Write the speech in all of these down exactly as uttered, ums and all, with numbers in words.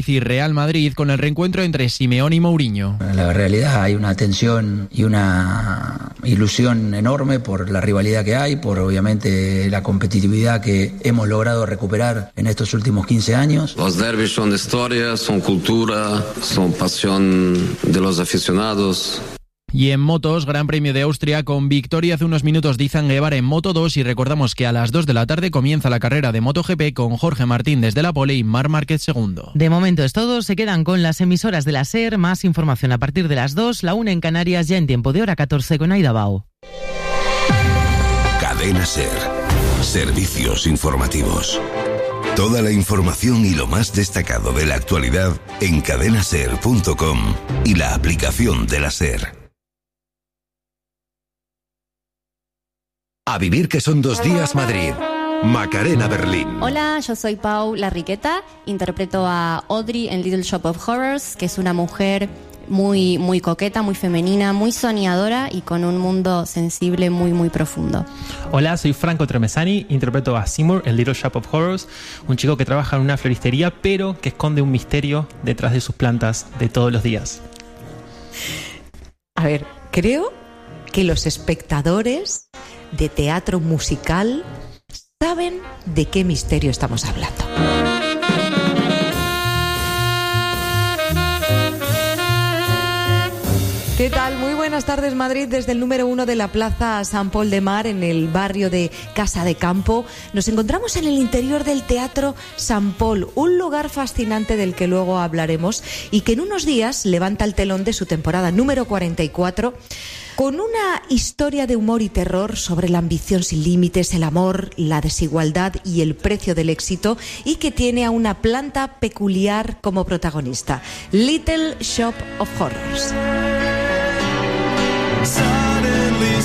y Real Madrid con el reencuentro entre Simeone y Mourinho. En la realidad hay una tensión y una ilusión enorme por la rivalidad que hay, por obviamente la competitividad que hemos logrado recuperar en estos últimos quince años. Los derbis son historia, son cultura, son pasión de los aficionados. Y en motos, Gran Premio de Austria con victoria hace unos minutos de Izan Guevara en Moto dos, y recordamos que a las dos de la tarde comienza la carrera de MotoGP con Jorge Martín desde la pole y Marc Márquez segundo. De momento es todo, se quedan con las emisoras de la SER, más información a partir de las dos, la una en Canarias, ya en tiempo de hora catorce con Aida Bao. Cadena SER, servicios informativos. Toda la información y lo más destacado de la actualidad en cadena ser punto com y la aplicación de la SER. A vivir que son dos días Madrid. Macarena Berlín. Hola, yo soy Pau Larriqueta, interpreto a Audrey en Little Shop of Horrors, que es una mujer muy, muy coqueta, muy femenina, muy soñadora y con un mundo sensible muy, muy profundo. Hola, soy Franco Tremesani, interpreto a Seymour en Little Shop of Horrors, un chico que trabaja en una floristería pero que esconde un misterio detrás de sus plantas de todos los días. A ver, creo que los espectadores de teatro musical saben de qué misterio estamos hablando. ¿Qué tal? Muy buenas tardes, Madrid. Desde el número uno de la Plaza San Pol de Mar, en el barrio de Casa de Campo, nos encontramos en el interior del Teatro San Pol, un lugar fascinante del que luego hablaremos y que en unos días levanta el telón de su temporada número cuarenta y cuatro con una historia de humor y terror sobre la ambición sin límites, el amor, la desigualdad y el precio del éxito, y que tiene a una planta peculiar como protagonista, Little Shop of Horrors. Suddenly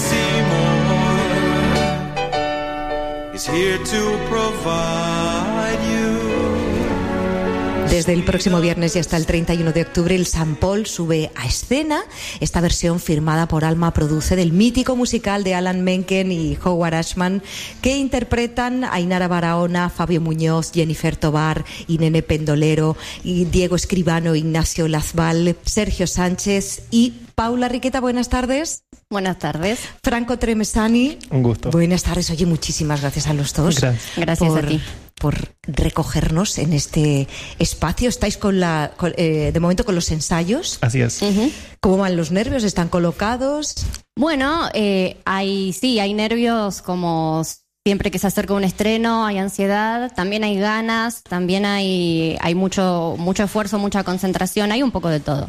Seymour is here to provide you. Desde el próximo viernes y hasta el treinta y uno de octubre, el San Pol sube a escena esta versión firmada por Alma Produce del mítico musical de Alan Menken y Howard Ashman, que interpretan a Ainara Barahona, Fabio Muñoz, Jennifer Tobar, Irene Pendolero, y Diego Escribano, Ignacio Lazval, Sergio Sánchez y Paula Riqueta. Buenas tardes. Buenas tardes. Franco Tremesani. Un gusto. Buenas tardes. Oye, muchísimas gracias a los dos. Gracias. Gracias por, a ti. por recogernos en este espacio. Estáis con la, con, eh, de momento con los ensayos. Así es. Uh-huh. ¿Cómo van los nervios? ¿Están colocados? Bueno, eh, hay sí, hay nervios como siempre que se acerca un estreno, hay ansiedad, también hay ganas, también hay, hay mucho, mucho esfuerzo, mucha concentración, hay un poco de todo.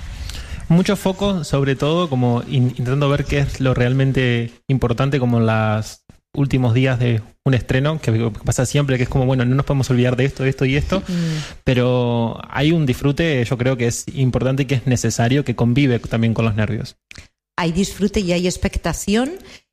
Mucho foco, sobre todo, como in- intentando ver qué es lo realmente importante, como en los últimos días de un estreno, que pasa siempre, que es como, bueno, no nos podemos olvidar de esto, esto y esto, mm. pero hay un disfrute, yo creo que es importante y que es necesario, que convive también con los nervios. Hay disfrute y hay expectación.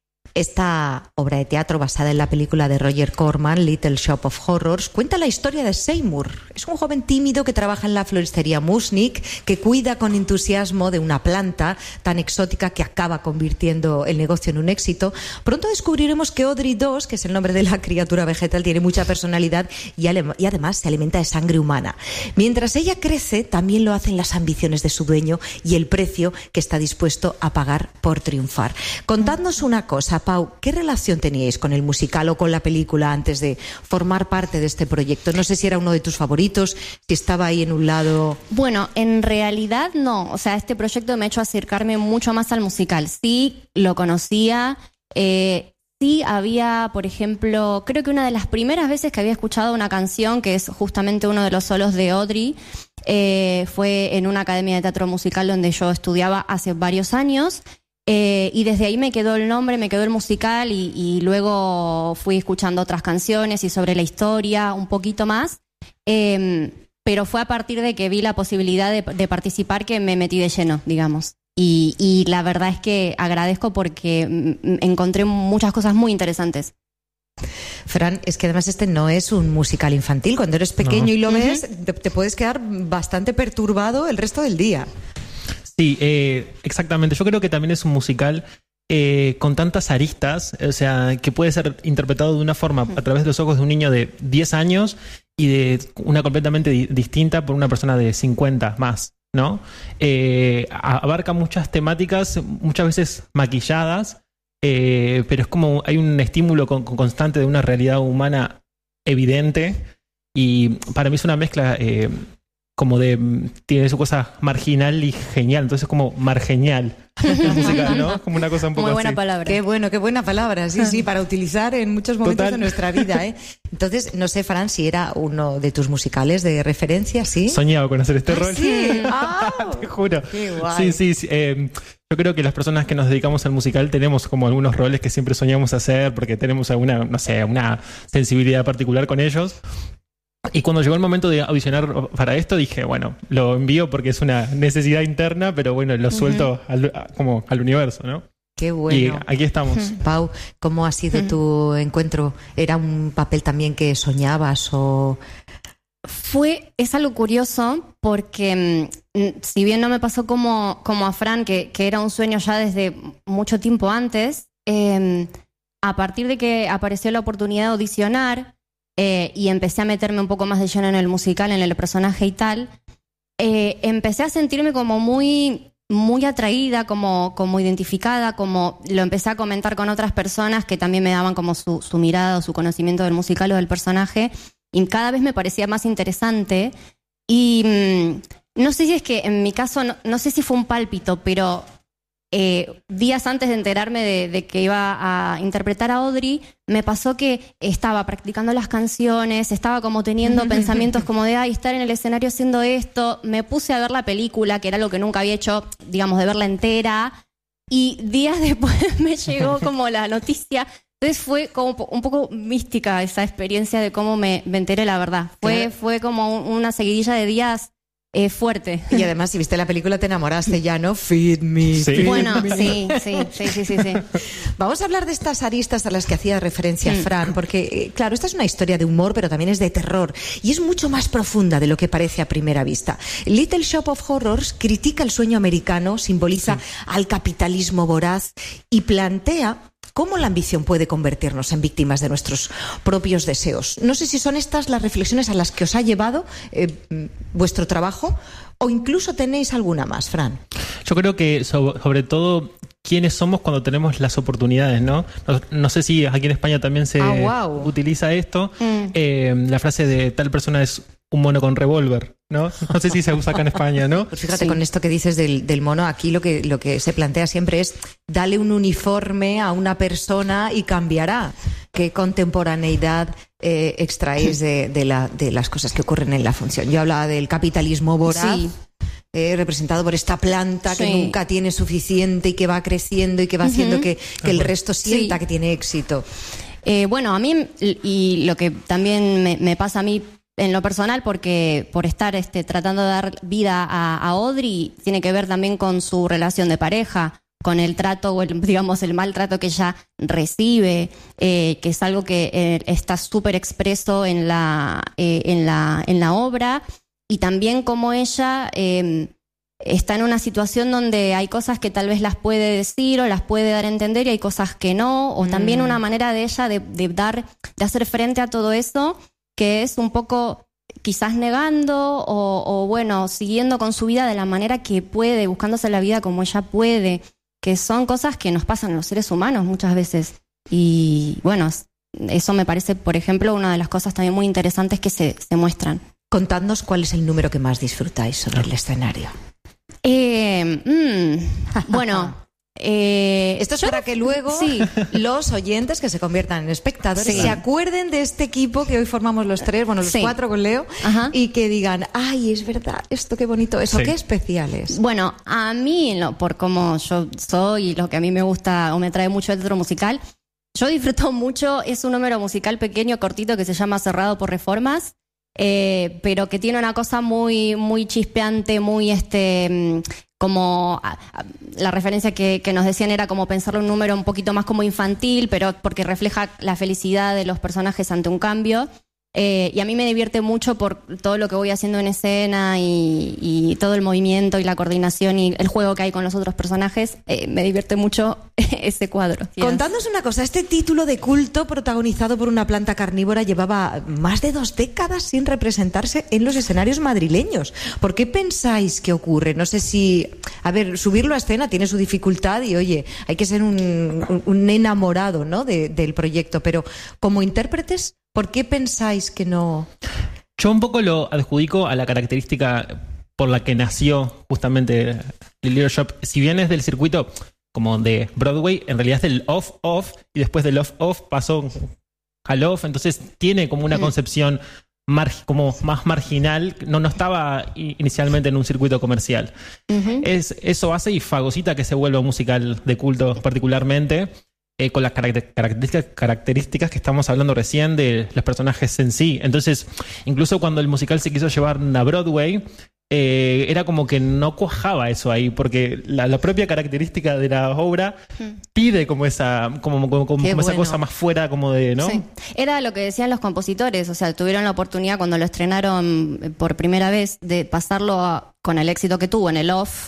Esta obra de teatro basada en la película de Roger Corman, Little Shop of Horrors, cuenta la historia de Seymour. Es un joven tímido que trabaja en la floristería Musnik, que cuida con entusiasmo de una planta tan exótica que acaba convirtiendo el negocio en un éxito. Pronto descubriremos que Audrey dos, que es el nombre de la criatura vegetal, tiene mucha personalidad y, ale- y además se alimenta de sangre humana. Mientras ella crece, también lo hacen las ambiciones de su dueño y el precio que está dispuesto a pagar por triunfar. Contadnos una cosa, Pau, ¿qué relación teníais con el musical o con la película antes de formar parte de este proyecto? No sé si era uno de tus favoritos, si estaba ahí en un lado... Bueno, en realidad no. O sea, este proyecto me ha hecho acercarme mucho más al musical. Sí, lo conocía. Eh, sí había, por ejemplo, creo que una de las primeras veces que había escuchado una canción, que es justamente uno de los solos de Audrey, eh, fue en una academia de teatro musical donde yo estudiaba hace varios años. Eh, y desde ahí me quedó el nombre, me quedó el musical y, y luego fui escuchando otras canciones y sobre la historia un poquito más. Eh, pero fue a partir de que vi la posibilidad de, de participar que me metí de lleno, digamos. Y, y la verdad es que agradezco porque m- encontré muchas cosas muy interesantes. Fran, es que además este no es un musical infantil. Cuando eres pequeño no. y lo Uh-huh. ves, te, te puedes quedar bastante perturbado el resto del día. Sí, eh, exactamente. Yo creo que también es un musical eh, con tantas aristas, o sea, que puede ser interpretado de una forma a través de los ojos de un niño de diez años y de una completamente di- distinta por una persona de cincuenta más, ¿no? Eh, abarca muchas temáticas, muchas veces maquilladas, eh, pero es como hay un estímulo con, con constante de una realidad humana evidente, y para mí es una mezcla eh, como de, tiene su cosa marginal y genial, entonces es como margenial la música, ¿no? Como una cosa un poco Muy buena así. palabra. Qué bueno, qué buena palabra, sí, sí, para utilizar en muchos momentos Total. de nuestra vida, ¿eh? Entonces, no sé, Fran, si era uno de tus musicales de referencia, ¿sí? Soñaba con hacer este Ah, rol. sí. Ah, Te juro. qué guay. Sí, sí, sí. Eh, yo creo que las personas que nos dedicamos al musical tenemos como algunos roles que siempre soñamos hacer porque tenemos alguna, no sé, una sensibilidad particular con ellos. Y cuando llegó el momento de audicionar para esto, dije, bueno, lo envío porque es una necesidad interna, pero bueno, lo suelto al, a- como al universo, ¿no? Qué Y bueno. aquí estamos. Pau, ¿cómo ha sido tu encuentro? ¿Era un papel también que soñabas o...? Fue, es algo curioso porque mm, si bien no me pasó como, como a Fran, que, que era un sueño ya desde mucho tiempo antes, eh, a partir de que apareció la oportunidad de audicionar eh, y empecé a meterme un poco más de lleno en el musical, en el personaje y tal, eh, empecé a sentirme como muy, muy atraída, como, como identificada, como lo empecé a comentar con otras personas que también me daban como su, su mirada o su conocimiento del musical o del personaje. Y cada vez me parecía más interesante. Y mmm, no sé si es que en mi caso, no, no sé si fue un pálpito, pero eh, días antes de enterarme de, de que iba a interpretar a Audrey, me pasó que estaba practicando las canciones, estaba como teniendo pensamientos como de, ay, estar en el escenario haciendo esto. Me puse a ver la película, que era algo que nunca había hecho, digamos, de verla entera. Y días después me llegó como la noticia. Entonces fue como un poco mística esa experiencia de cómo me, me enteré la verdad. Fue, Claro. fue como un- una seguidilla de días eh, fuerte. Y además, si viste la película, te enamoraste ya, ¿no? Feed me. Sí. feed Bueno, me. sí, sí, sí, sí, sí, sí. Vamos a hablar de estas aristas a las que hacía referencia Mm. Fran, porque, eh, claro, esta es una historia de humor, pero también es de terror, y es mucho más profunda de lo que parece a primera vista. Little Shop of Horrors critica el sueño americano, simboliza al capitalismo voraz y plantea cómo la ambición puede convertirnos en víctimas de nuestros propios deseos. No sé si son estas las reflexiones a las que os ha llevado eh, vuestro trabajo, o incluso tenéis alguna más, Fran. Yo creo que so- sobre todo quiénes somos cuando tenemos las oportunidades, ¿no? No, no sé si aquí en España también se Ah, wow. utiliza esto. Mm. Eh, la frase de tal persona es un mono con revólver, ¿no? No sé si se usa acá en España, ¿no? Pues fíjate, Sí. con esto que dices del, del mono, aquí lo que, lo que se plantea siempre es dale un uniforme a una persona y cambiará. ¿Qué contemporaneidad eh, extraéis de, de, la, de las cosas que ocurren en la función? Yo hablaba del capitalismo voraz. Sí. eh, representado por esta planta que Sí. nunca tiene suficiente y que va creciendo y que va haciendo Ujú. que, que el resto sienta Sí. que tiene éxito. Eh, bueno, a mí, y lo que también me, me pasa a mí en lo personal, porque por estar este, tratando de dar vida a, a Audrey, tiene que ver también con su relación de pareja, con el trato o el, digamos, el maltrato que ella recibe, eh, que es algo que eh, está súper expreso en la, eh, en la, en la obra, y también como ella eh, está en una situación donde hay cosas que tal vez las puede decir o las puede dar a entender y hay cosas que no, o también una manera de ella de, de dar, de hacer frente a todo eso, que es un poco quizás negando o, o bueno, siguiendo con su vida de la manera que puede, buscándose la vida como ella puede, que son cosas que nos pasan a los seres humanos muchas veces. Y bueno, eso me parece, por ejemplo, una de las cosas también muy interesantes que se, se muestran. Contadnos cuál es el número que más disfrutáis sobre el escenario. Eh, mm, bueno, eh, Esto es yo- para que luego Sí. los oyentes que se conviertan en espectadores Sí. se acuerden de este equipo que hoy formamos los tres, bueno, los Sí. cuatro con Leo, Ajá. y que digan, ay, es verdad, esto qué bonito, eso Sí. qué especial es. Bueno, a mí, lo- por cómo yo soy y lo que a mí me gusta o me trae mucho el teatro musical, yo disfruto mucho, es un número musical pequeño, cortito, que se llama Cerrado por Reformas, eh, pero que tiene una cosa muy, muy chispeante, muy este, mm, como a- a- la referencia que, que nos decían era como pensarlo un número un poquito más como infantil, pero porque refleja la felicidad de los personajes ante un cambio. Eh, y a mí me divierte mucho por todo lo que voy haciendo en escena y, y todo el movimiento y la coordinación y el juego que hay con los otros personajes. Eh, me divierte mucho ese cuadro. Contadnos una cosa, este título de culto protagonizado por una planta carnívora llevaba más de dos décadas sin representarse en los escenarios madrileños. ¿Por qué pensáis que ocurre? No sé si... A ver, subirlo a escena tiene su dificultad y, oye, hay que ser un, un, un enamorado, ¿no?, de, del proyecto, pero como intérpretes, ¿por qué pensáis que no...? Yo un poco lo adjudico a la característica por la que nació justamente Little Shop. Si bien es del circuito como de Broadway, en realidad es del off-off, y después del off-off pasó al off, entonces tiene como una concepción mar- como más marginal, no, no estaba inicialmente en un circuito comercial. Uh-huh. Es, eso hace y fagocita que se vuelva un musical de culto particularmente, eh, con las caracter- características, características que estamos hablando recién de los personajes en sí. Entonces, incluso cuando el musical se quiso llevar a Broadway, Eh, era como que no cuajaba eso ahí, porque la, la propia característica de la obra pide como esa como, como, como, como esa cosa más fuera como de, ¿no? Sí. Era lo que decían los compositores, o sea, tuvieron la oportunidad cuando lo estrenaron por primera vez de pasarlo a, con el éxito que tuvo en el off,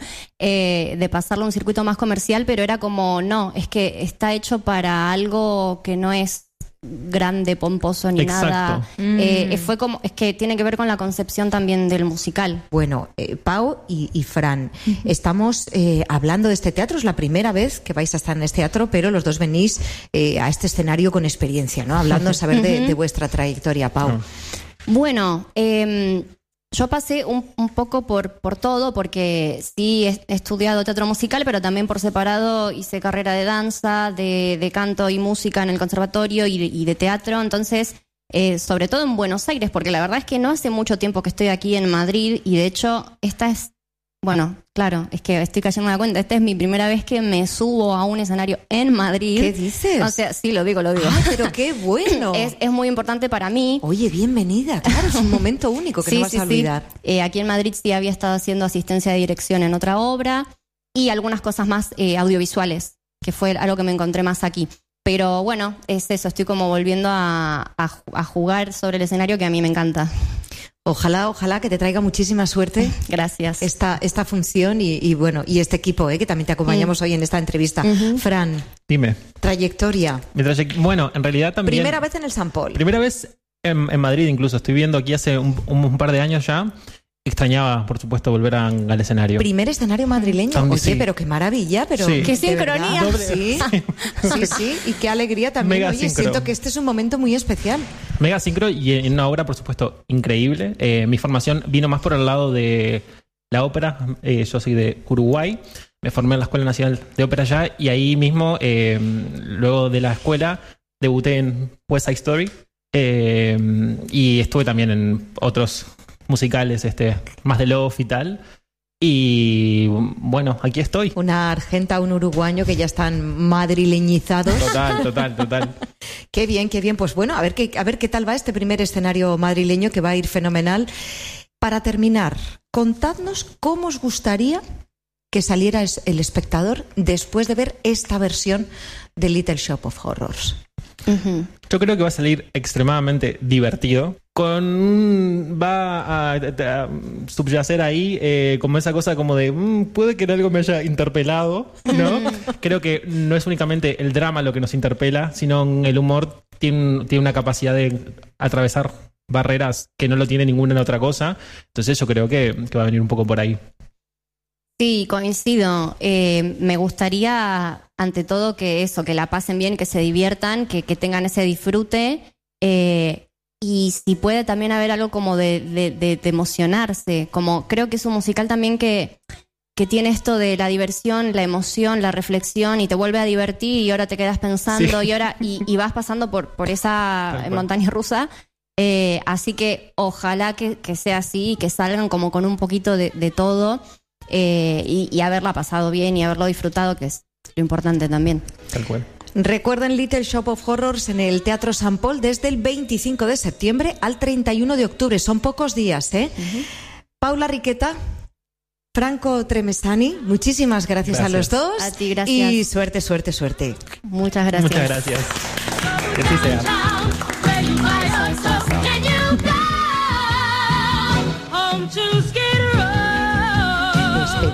eh, de pasarlo a un circuito más comercial, pero era como, no, es que está hecho para algo que no es grande, pomposo ni Exacto. nada. Mm. Eh, fue como, es que tiene que ver con la concepción también del musical. Bueno, eh, Pau y, y Fran, uh-huh. estamos eh, hablando de este teatro, es la primera vez que vais a estar en este teatro, pero los dos venís eh, a este escenario con experiencia, ¿no? Hablando, saber de, de vuestra trayectoria, Pau. Uh-huh. Bueno, eh, yo pasé un, un poco por, por todo, porque sí he estudiado teatro musical, pero también por separado hice carrera de danza, de, de canto y música en el conservatorio y de, y de teatro. Entonces, eh, sobre todo en Buenos Aires, porque la verdad es que no hace mucho tiempo que estoy aquí en Madrid y de hecho esta es, bueno, claro, es que estoy cayendo la cuenta, esta es mi primera vez que me subo a un escenario en Madrid. ¿Qué dices? O sea, sí, lo digo, lo digo. Ah, pero qué bueno. Es, es muy importante para mí. Oye, bienvenida, claro, es un momento único que sí, no vas sí, a olvidar. Sí. Eh, aquí en Madrid sí había estado haciendo asistencia de dirección en otra obra y algunas cosas más eh, audiovisuales, que fue algo que me encontré más aquí. Pero bueno, es eso, estoy como volviendo a, a, a jugar sobre el escenario que a mí me encanta. Ojalá, ojalá que te traiga muchísima suerte. Gracias. Esta, esta función y, y bueno, y este equipo, ¿eh? Que también te acompañamos mm. hoy en esta entrevista. Uh-huh. Fran. Dime. Trayectoria. Mi trayect- bueno, en realidad también. Primera vez en el San Paul. Primera vez en, en Madrid, incluso. Estoy viendo aquí hace un, un par de años ya. Extrañaba, por supuesto, volver a, al escenario. Primer escenario madrileño. También, Oye, sí. pero qué maravilla, pero sí. qué sincronía. Sí, sí, sí, y qué alegría también. Mega Oye, sincro. siento que este es un momento muy especial. Mega sincro y en una obra, por supuesto, increíble. Eh, mi formación vino más por el lado de la ópera. Eh, yo soy de Uruguay. Me formé en la Escuela Nacional de Ópera allá y ahí mismo, eh, luego de la escuela, debuté en West Side Story eh, y estuve también en otros musicales este más de love y tal. Y bueno, aquí estoy. Una argenta, un uruguayo que ya están madrileñizados. Total, total, total. Qué bien, qué bien. Pues bueno, a ver qué, a ver qué tal va este primer escenario madrileño, que va a ir fenomenal. Para terminar, contadnos cómo os gustaría que saliera el espectador después de ver esta versión de Little Shop of Horrors. Uh-huh. Yo creo que va a salir extremadamente divertido. Con va a, a, a subyacer ahí eh, como esa cosa como de mmm, puede que algo me haya interpelado, ¿no? Creo que no es únicamente el drama lo que nos interpela, sino el humor tiene, tiene una capacidad de atravesar barreras que no lo tiene ninguna otra cosa. Entonces yo creo que, que va a venir un poco por ahí. Sí, coincido. Eh, me gustaría, ante todo, que eso, que la pasen bien, que se diviertan, que, que tengan ese disfrute. Eh, y si puede también haber algo como de, de, de, de emocionarse. Como creo que es un musical también que, que tiene esto de la diversión, la emoción, la reflexión, y te vuelve a divertir y ahora te quedas pensando sí. y ahora y, y vas pasando por, por esa montaña rusa. Eh, así que ojalá que, que sea así y que salgan como con un poquito de, de todo. Eh, y, y haberla pasado bien y haberlo disfrutado, que es lo importante también. Tal cual. Recuerden Little Shop of Horrors en el Teatro San Paul desde el veinticinco de septiembre al treinta y uno de octubre. Son pocos días, ¿eh? Uh-huh. Paula Riqueta, Franco Tremesani, muchísimas gracias, gracias a los dos. A ti, gracias. Y suerte, suerte, suerte. Muchas gracias. Muchas gracias. Que así sea.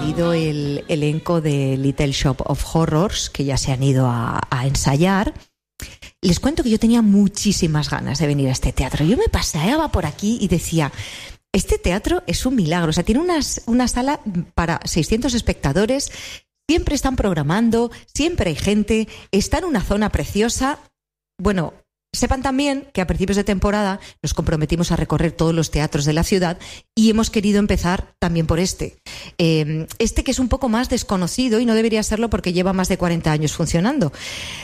despedido el elenco de Little Shop of Horrors, que ya se han ido a, a ensayar. Les cuento que yo tenía muchísimas ganas de venir a este teatro. Yo me paseaba por aquí y decía, este teatro es un milagro. O sea, tiene unas, una sala para seiscientos espectadores, siempre están programando, siempre hay gente, está en una zona preciosa. Bueno, sepan también que a principios de temporada nos comprometimos a recorrer todos los teatros de la ciudad y hemos querido empezar también por este. Eh, este que es un poco más desconocido y no debería serlo porque lleva más de cuarenta años funcionando.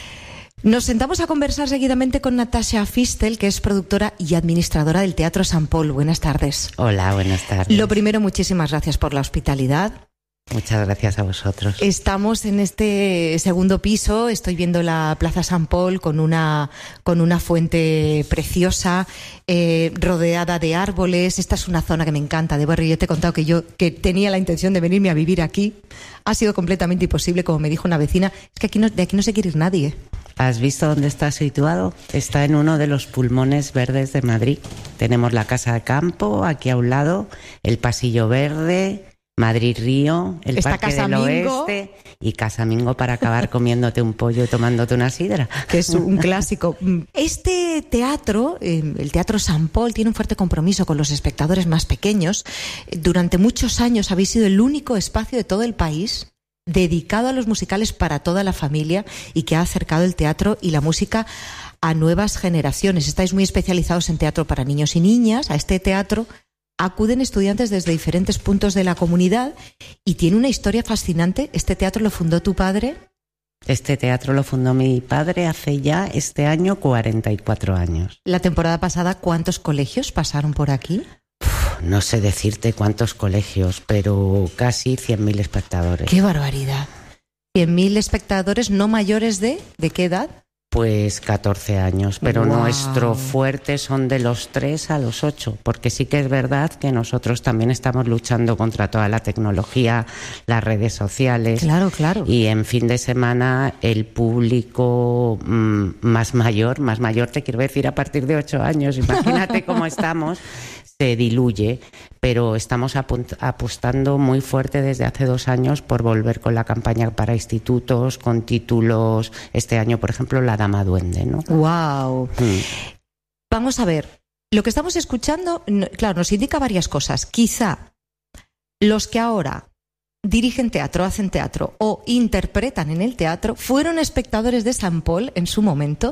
Nos sentamos a conversar seguidamente con Natasha Fistel, que es productora y administradora del Teatro Sant Pol. Buenas tardes. Hola, buenas tardes. Lo primero, muchísimas gracias por la hospitalidad. Muchas gracias a vosotros. Estamos en este segundo piso, estoy viendo la Plaza Sant Pol con una, con una fuente preciosa, eh, rodeada de árboles. Esta es una zona que me encanta de barrio. Yo te he contado que yo que tenía la intención de venirme a vivir aquí. Ha sido completamente imposible, como me dijo una vecina. Es que aquí no, de aquí no se quiere ir nadie. ¿Has visto dónde está situado? Está en uno de los pulmones verdes de Madrid. Tenemos la Casa de Campo aquí a un lado, el Pasillo Verde, Madrid Río, el Está Parque del Oeste y Casamingo para acabar comiéndote un pollo y tomándote una sidra. Que es un clásico. Este teatro, el Teatro Sant Pol, tiene un fuerte compromiso con los espectadores más pequeños. Durante muchos años habéis sido el único espacio de todo el país dedicado a los musicales para toda la familia y que ha acercado el teatro y la música a nuevas generaciones. Estáis muy especializados en teatro para niños y niñas. A este teatro acuden estudiantes desde diferentes puntos de la comunidad y tiene una historia fascinante. ¿Este teatro lo fundó tu padre? Este teatro lo fundó mi padre hace ya este año cuarenta y cuatro años. La temporada pasada, ¿cuántos colegios pasaron por aquí? No sé decirte cuántos colegios, pero casi cien mil espectadores. ¡Qué barbaridad! cien mil espectadores no mayores de... ¿De qué edad? Pues catorce años, pero Wow. Nuestro fuerte son de los tres a los ocho, porque sí que es verdad que nosotros también estamos luchando contra toda la tecnología, las redes sociales. Claro, claro. Y en fin de semana el público mmm, más mayor, más mayor te quiero decir a partir de ocho años, imagínate cómo estamos, se diluye, pero estamos apostando muy fuerte desde hace dos años por volver con la campaña para institutos, con títulos, este año, por ejemplo, La Dama Duende, ¿no? ¡Wow! Mm. Vamos a ver, lo que estamos escuchando, claro, nos indica varias cosas. Quizá los que ahora dirigen teatro, hacen teatro o interpretan en el teatro fueron espectadores de Sant Pol en su momento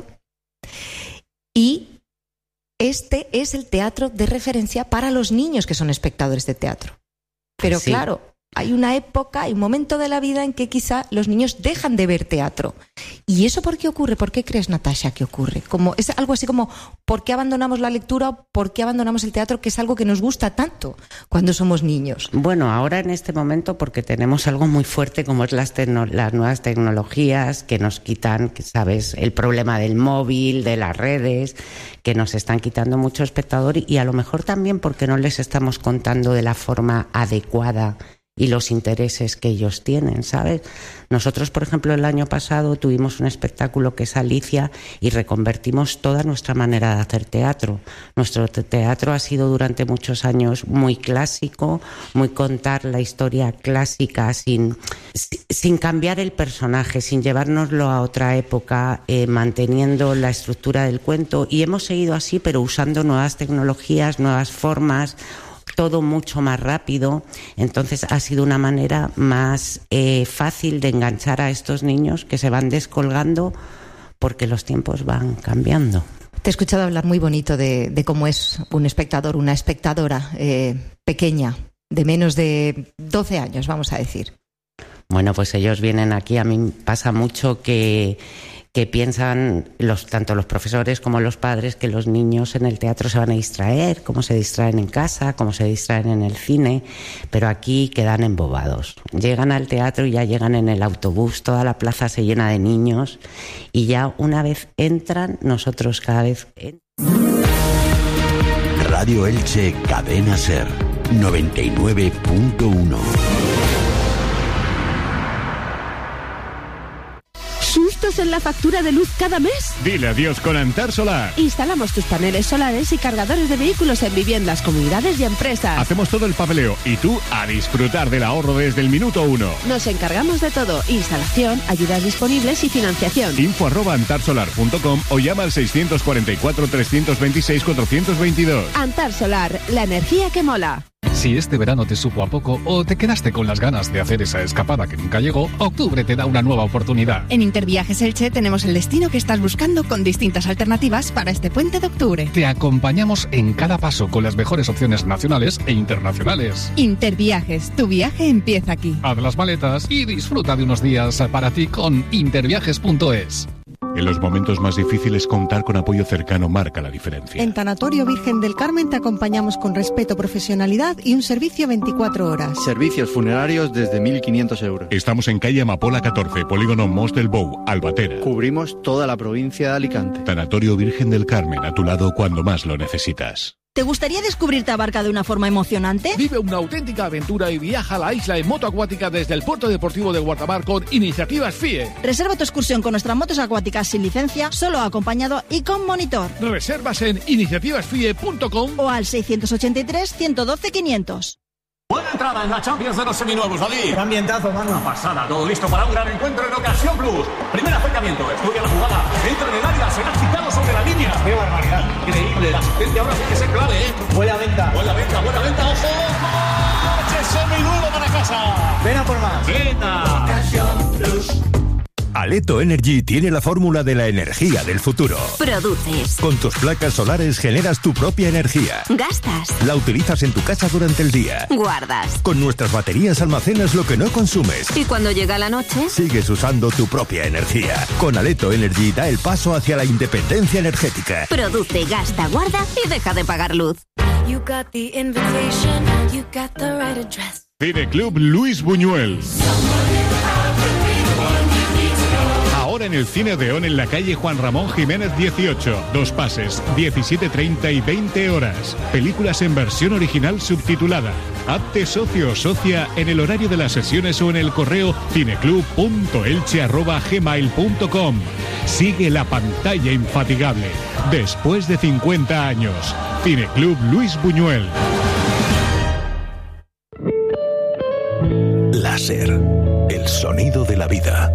y este es el teatro de referencia para los niños que son espectadores de teatro. Pero sí. Claro, hay una época, hay un momento de la vida en que quizá los niños dejan de ver teatro. ¿Y eso por qué ocurre? ¿Por qué crees, Natasha, que ocurre? Como, es algo así como, ¿por qué abandonamos la lectura o por qué abandonamos el teatro, que es algo que nos gusta tanto cuando somos niños? Bueno, ahora en este momento porque tenemos algo muy fuerte como es las, tecno- las nuevas tecnologías que nos quitan, ¿sabes? El problema del móvil, de las redes, que nos están quitando mucho espectador y a lo mejor también porque no les estamos contando de la forma adecuada y los intereses que ellos tienen, ¿sabes? Nosotros, por ejemplo, el año pasado tuvimos un espectáculo que es Alicia y reconvertimos toda nuestra manera de hacer teatro. Nuestro teatro ha sido durante muchos años muy clásico, muy contar la historia clásica sin, sin cambiar el personaje, sin llevárnoslo a otra época, eh, manteniendo la estructura del cuento. Y hemos seguido así, pero usando nuevas tecnologías, nuevas formas, todo mucho más rápido. Entonces ha sido una manera más eh, fácil de enganchar a estos niños que se van descolgando porque los tiempos van cambiando. Te he escuchado hablar muy bonito de, de cómo es un espectador, una espectadora eh, pequeña, de menos de doce años, vamos a decir. Bueno, pues ellos vienen aquí. A mí pasa mucho que... que piensan los, tanto los profesores como los padres que los niños en el teatro se van a distraer, como se distraen en casa, como se distraen en el cine, pero aquí quedan embobados. Llegan al teatro y ya llegan en el autobús, toda la plaza se llena de niños y ya una vez entran, nosotros cada vez... Radio Elche, Cadena Ser, noventa y nueve punto uno. Sustos ahorros en la factura de luz cada mes? Dile adiós con Antar Solar. Instalamos tus paneles solares y cargadores de vehículos en viviendas, comunidades y empresas. Hacemos todo el papeleo y tú a disfrutar del ahorro desde el minuto uno. Nos encargamos de todo: instalación, ayudas disponibles y financiación. Info arroba antarsolar punto com o llama al seiscientos cuarenta y cuatro, trescientos veintiséis, cuatrocientos veintidós. Antar Solar, la energía que mola. Si este verano te supo a poco o te quedaste con las ganas de hacer esa escapada que nunca llegó, octubre te da una nueva oportunidad. En Interviajes Elche tenemos el destino que estás buscando con distintas alternativas para este puente de octubre. Te acompañamos en cada paso con las mejores opciones nacionales e internacionales. Interviajes, tu viaje empieza aquí. Haz las maletas y disfruta de unos días para ti con interviajes punto es. En los momentos más difíciles, contar con apoyo cercano marca la diferencia. En Tanatorio Virgen del Carmen te acompañamos con respeto, profesionalidad y un servicio veinticuatro horas. Servicios funerarios desde mil quinientos euros. Estamos en calle Amapola catorce, Polígono Mos del Bou, Albatera. Cubrimos toda la provincia de Alicante. Tanatorio Virgen del Carmen, a tu lado cuando más lo necesitas. ¿Te gustaría descubrir Tabarca de una forma emocionante? Vive una auténtica aventura y viaja a la isla en moto acuática desde el puerto deportivo de Guardamar con Iniciativas F I E. Reserva tu excursión con nuestras motos acuáticas sin licencia, solo acompañado y con monitor. Reservas en iniciativas fie punto com o al seiscientos ochenta y tres, ciento doce, quinientos. Buena entrada en la Champions de los seminuevos, David. Qué ambientazo, mano. Una pasada, todo listo para un gran encuentro en Ocasión Plus. Primer acercamiento, estudia la jugada, entra en el área, será citado sobre la línea. Qué barbaridad. Increíble, la asistencia ahora sí que es clave, ¿eh? Buena venta. Buena venta, buena venta, ojo. ¡Coche seminuevo para casa! Ven a por más. Venga. Ocasión Plus. Aleto Energy tiene la fórmula de la energía del futuro. Produces. Con tus placas solares generas tu propia energía. Gastas. La utilizas en tu casa durante el día. Guardas. Con nuestras baterías almacenas lo que no consumes. Y cuando llega la noche, sigues usando tu propia energía. Con Aleto Energy da el paso hacia la independencia energética. Produce, gasta, guarda y deja de pagar luz. You got the invitation, you got the right address. Cineclub Luis Buñuel. Ahora en el Cine Odeón en la calle Juan Ramón Jiménez dieciocho. Dos pases, diecisiete treinta y veinte horas. Películas en versión original subtitulada. Hazte socio o socia en el horario de las sesiones o en el correo cineclub punto elche arroba gmail punto com. Sigue la pantalla infatigable. Después de cincuenta años. Cineclub Luis Buñuel. Láser. El sonido de la vida.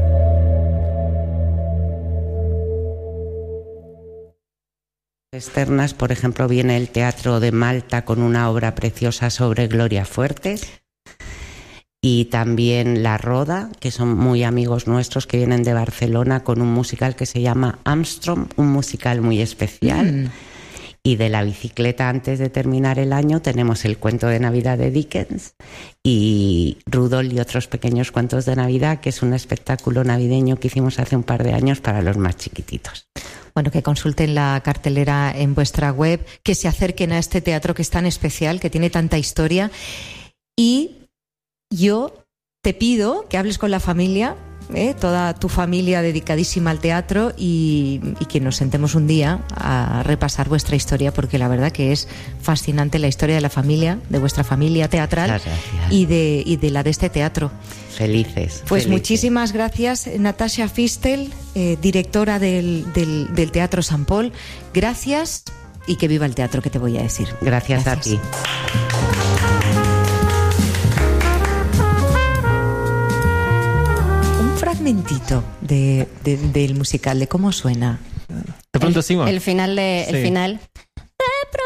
Externas, por ejemplo, viene el Teatro de Malta con una obra preciosa sobre Gloria Fuertes, y también La Roda, que son muy amigos nuestros que vienen de Barcelona con un musical que se llama Armstrong, un musical muy especial. Mm. Y de La Bicicleta, antes de terminar el año, tenemos el cuento de Navidad de Dickens y Rudolf y otros pequeños cuentos de Navidad, que es un espectáculo navideño que hicimos hace un par de años para los más chiquititos. Bueno, que consulten la cartelera en vuestra web, que se acerquen a este teatro que es tan especial, que tiene tanta historia. Y yo te pido que hables con la familia, ¿eh? Toda tu familia dedicadísima al teatro, y, y que nos sentemos un día a repasar vuestra historia, porque la verdad que es fascinante la historia de la familia, de vuestra familia teatral y de, y de la de este teatro. Felices. Pues felices. Muchísimas gracias, Natasha Fistel, eh, directora del, del, del Teatro Sant Pol. Gracias, y que viva el teatro, que te voy a decir. Gracias, gracias. a ti. Un fragmentito de, de, del musical, de cómo suena. De pronto, el, el final de, el sí. final